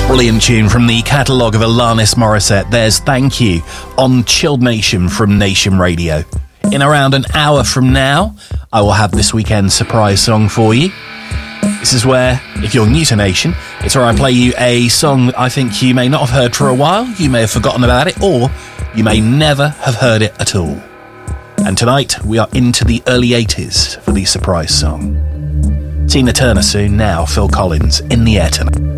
Brilliant tune from the catalogue of Alanis Morissette. There's Thank You on Chilled Nation from Nation Radio. In around an hour from now, I will have this weekend's surprise song for you. This is where, if you're new to Nation, it's where I play you a song I think you may not have heard for a while, you may have forgotten about it, or you may never have heard it at all. And tonight, we are into the early 80s for the surprise song. Tina Turner soon, now Phil Collins in the air tonight.